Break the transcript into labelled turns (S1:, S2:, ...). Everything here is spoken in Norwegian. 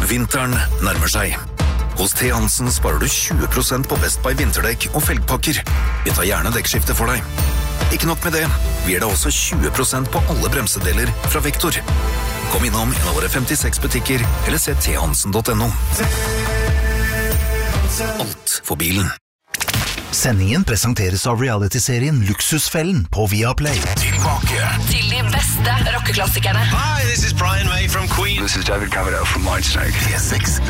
S1: Vinteren nærmer seg. Hos T. Hansen sparer du 20% på Best Buy vinterdekk og felgpakker. Vi tar gjerne dekkskifte for deg. Ikke nok med det, vi gir deg også 20% på alle bremsedeler fra Vektor. Kom innom en av våre 56 butikker, eller se thansen.no. Alt for bilen.
S2: Sendingen presenteres av reality-serien Luksusfellen på Viaplay.
S3: Tilbake
S4: til de beste rockeklassikerne.
S3: Hi, this is Brian May from Queen.
S5: This is David Coverdale from Whitesnake.
S3: P6